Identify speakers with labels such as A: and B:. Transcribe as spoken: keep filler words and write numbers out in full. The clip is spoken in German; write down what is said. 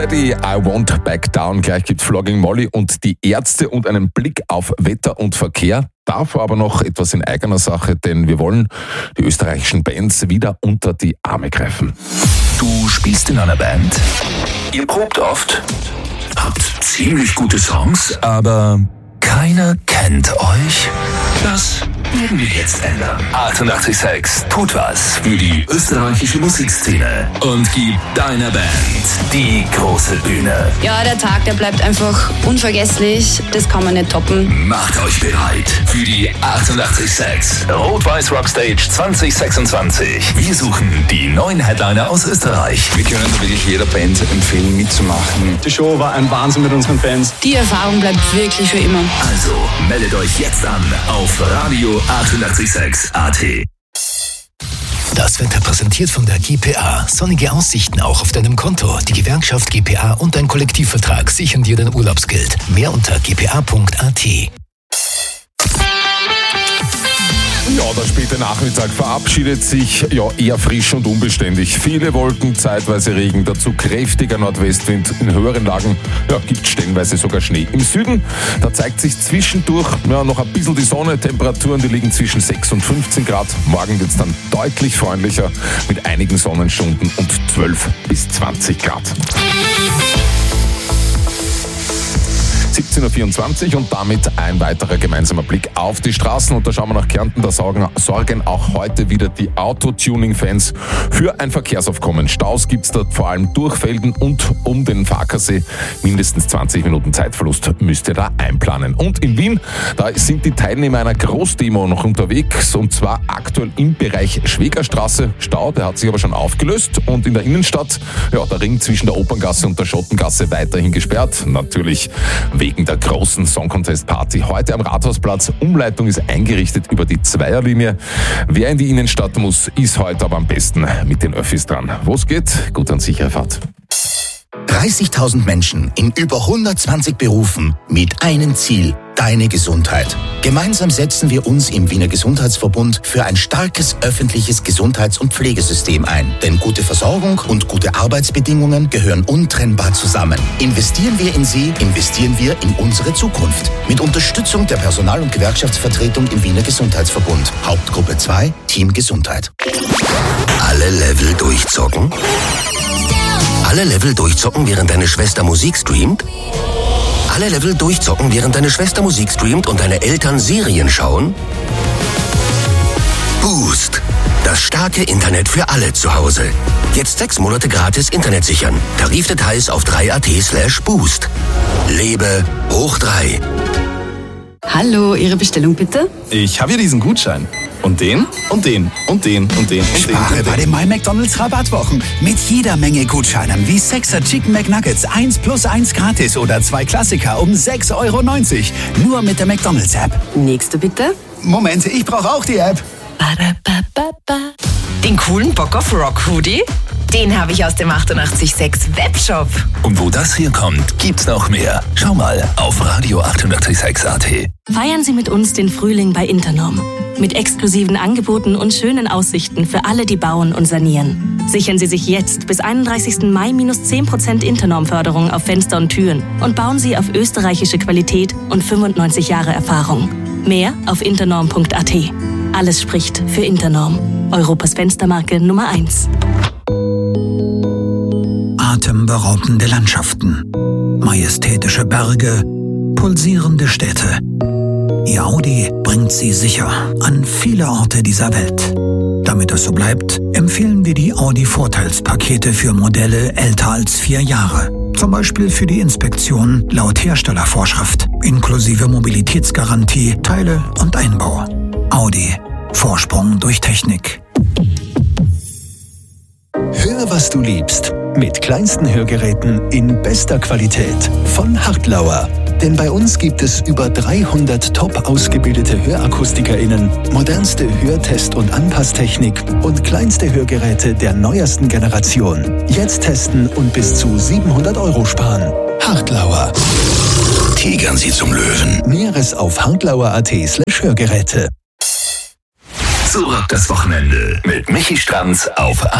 A: Die I Won't Back Down. Gleich gibt Flogging Molly und die Ärzte und einen Blick auf Wetter und Verkehr. Davor aber noch etwas in eigener Sache, denn wir wollen die österreichischen Bands wieder unter die Arme greifen.
B: Du spielst in einer Band, ihr probt oft, habt ziemlich gute Songs, aber keiner kennt euch. Das werden wir jetzt ändern. achtundachtzig Komma sechs tut was für die österreichische Musikszene und gibt deiner Band die große Bühne.
C: Ja, der Tag, der bleibt einfach unvergesslich. Das kann man nicht toppen.
B: Macht euch bereit für die achtundachtzig Komma sechs Rot-Weiß Rockstage zwanzig sechsundzwanzig. Wir suchen die neuen Headliner aus Österreich.
D: Wir können da wirklich jeder Band empfehlen, mitzumachen.
E: Die Show war ein Wahnsinn mit unseren Fans.
C: Die Erfahrung bleibt wirklich für immer.
B: Also meldet euch jetzt an auf Radio achtundachtzig Komma sechs A T.
F: Das Wetter präsentiert von der G P A. Sonnige Aussichten auch auf deinem Konto. Die Gewerkschaft G P A und dein Kollektivvertrag sichern dir dein Urlaubsgeld. Mehr unter g p a punkt a t.
A: Ja, der späte Nachmittag verabschiedet sich ja eher frisch und unbeständig. Viele Wolken, zeitweise Regen, dazu kräftiger Nordwestwind. In höheren Lagen ja, gibt es stellenweise sogar Schnee. Im Süden, da zeigt sich zwischendurch ja, noch ein bisschen die Sonne. Temperaturen, die liegen zwischen sechs und fünfzehn Grad. Morgen wird es dann deutlich freundlicher mit einigen Sonnenstunden und zwölf bis zwanzig Grad. siebzehn Uhr vierundzwanzig und damit ein weiterer gemeinsamer Blick auf die Straßen. Und da schauen wir nach Kärnten, da sorgen, sorgen auch heute wieder die Autotuning-Fans für ein Verkehrsaufkommen. Staus gibt es dort vor allem durch Felden und um den Farkasee. Mindestens zwanzig Minuten Zeitverlust müsst ihr da einplanen. Und in Wien, da sind die Teilnehmer einer Großdemo noch unterwegs und zwar aktuell im Bereich Schwegerstraße. Stau, der hat sich aber schon aufgelöst und in der Innenstadt, ja, der Ring zwischen der Operngasse und der Schottengasse weiterhin gesperrt. Natürlich wegen der großen Song Contest Party heute am Rathausplatz. Umleitung ist eingerichtet über die Zweierlinie. Wer in die Innenstadt muss, ist heute aber am besten mit den Öffis dran. Wo es geht, gut und sichere Fahrt.
F: dreißigtausend Menschen in über hundertzwanzig Berufen mit einem Ziel: deine Gesundheit. Gemeinsam setzen wir uns im Wiener Gesundheitsverbund für ein starkes öffentliches Gesundheits- und Pflegesystem ein. Denn gute Versorgung und gute Arbeitsbedingungen gehören untrennbar zusammen. Investieren wir in sie, investieren wir in unsere Zukunft. Mit Unterstützung der Personal- und Gewerkschaftsvertretung im Wiener Gesundheitsverbund. Hauptgruppe zwei, Team Gesundheit.
B: Alle Level durchzocken? Alle Level durchzocken, während deine Schwester Musik streamt? Alle Level durchzocken, während deine Schwester Musik streamt und deine Eltern Serien schauen? Boost. Das starke Internet für alle zu Hause. Jetzt sechs Monate gratis Internet sichern. Tarifdetails auf drei punkt a t slash boost. Lebe hoch drei.
C: Hallo, Ihre Bestellung bitte?
E: Ich habe hier diesen Gutschein. Und den, und den, und den, und den, und den.
G: Spare bei den My McDonald's Rabattwochen. Mit jeder Menge Gutscheinen wie sechser Chicken McNuggets eins plus eins gratis oder zwei Klassiker um sechs Euro neunzig. Nur mit der McDonald's App.
C: Nächste bitte?
G: Moment, ich brauche auch die App.
H: Den coolen Bock auf Rock Hoodie? Den habe ich aus dem achtundachtzig Komma sechs Webshop.
B: Und wo das hier kommt, gibt's noch mehr. Schau mal auf Radio achtundachtzig Komma sechs A T.
I: Feiern Sie mit uns den Frühling bei Internorm. Mit exklusiven Angeboten und schönen Aussichten für alle, die bauen und sanieren. Sichern Sie sich jetzt bis einunddreißigsten Mai minus zehn Prozent Internorm-Förderung auf Fenster und Türen und bauen Sie auf österreichische Qualität und fünfundneunzig Jahre Erfahrung. Mehr auf internorm punkt a t. Alles spricht für Internorm. Europas Fenstermarke Nummer eins.
G: Atemberaubende Landschaften, majestätische Berge, pulsierende Städte. Ihr Audi bringt Sie sicher an viele Orte dieser Welt. Damit es so bleibt, empfehlen wir die Audi-Vorteilspakete für Modelle älter als vier Jahre. Zum Beispiel für die Inspektion laut Herstellervorschrift, inklusive Mobilitätsgarantie, Teile und Einbau. Audi. Vorsprung durch Technik.
J: Hör, was du liebst. Mit kleinsten Hörgeräten in bester Qualität von Hartlauer. Denn bei uns gibt es über dreihundert top ausgebildete HörakustikerInnen, modernste Hörtest- und Anpasstechnik und kleinste Hörgeräte der neuesten Generation. Jetzt testen und bis zu siebenhundert Euro sparen. Hartlauer.
B: Tigern Sie zum Löwen.
J: Näheres auf hartlauer punkt a t slash Hörgeräte.
B: Zurück das Wochenende mit Michi Stranz auf